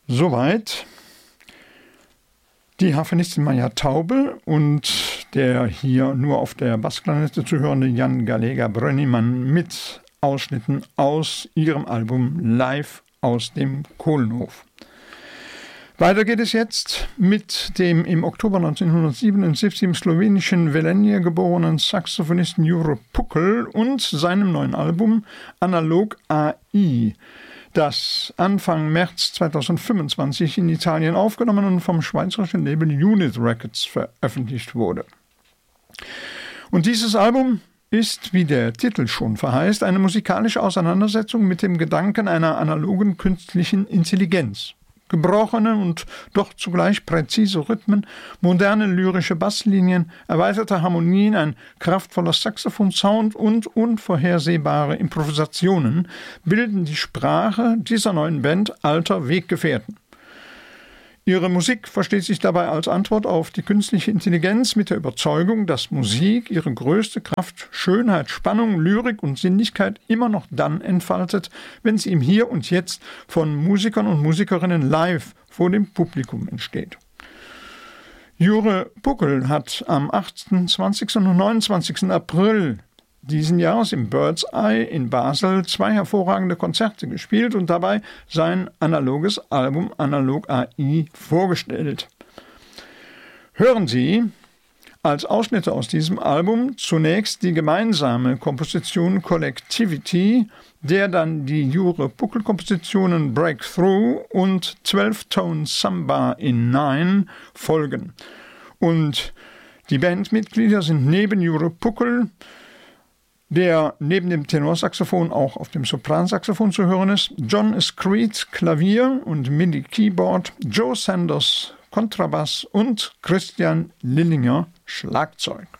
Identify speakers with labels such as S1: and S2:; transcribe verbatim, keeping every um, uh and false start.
S1: Soweit die Harfenistin Maja Taube und der hier nur auf der Bassklarinette zu hörende Jan Galega-Brönnimann mit Ausschnitten aus ihrem Album Live aus dem Kohlenhof. Weiter geht es jetzt mit dem im Oktober neunzehnhundertsiebenundsiebzig im slowenischen Velenje geborenen Saxophonisten Jure Puckel und seinem neuen Album Analog A I, das Anfang März zweitausendfünfundzwanzig in Italien aufgenommen und vom schweizerischen Label Unit Records veröffentlicht wurde. Und dieses Album ist, wie der Titel schon verheißt, eine musikalische Auseinandersetzung mit dem Gedanken einer analogen künstlichen Intelligenz. Gebrochene und doch zugleich präzise Rhythmen, moderne lyrische Basslinien, erweiterte Harmonien, ein kraftvoller Saxophon-Sound und unvorhersehbare Improvisationen bilden die Sprache dieser neuen Band alter Weggefährten. Ihre Musik versteht sich dabei als Antwort auf die künstliche Intelligenz mit der Überzeugung, dass Musik ihre größte Kraft, Schönheit, Spannung, Lyrik und Sinnlichkeit immer noch dann entfaltet, wenn sie im Hier und Jetzt von Musikern und Musikerinnen live vor dem Publikum entsteht. Jure Puckel hat am achtundzwanzigsten und neunundzwanzigsten April diesen Jahres im Bird's Eye in Basel zwei hervorragende Konzerte gespielt und dabei sein analoges Album Analog A I vorgestellt. Hören Sie als Ausschnitte aus diesem Album zunächst die gemeinsame Komposition Collectivity, der dann die Jure Puckel-Kompositionen Breakthrough und Twelve-Tone Samba in Nine folgen. Und die Bandmitglieder sind neben Jure Puckel, der neben dem Tenorsaxophon auch auf dem Sopransaxophon zu hören ist, John Escreet Klavier und MIDI Keyboard, Joe Sanders Kontrabass und Christian Lillinger Schlagzeug.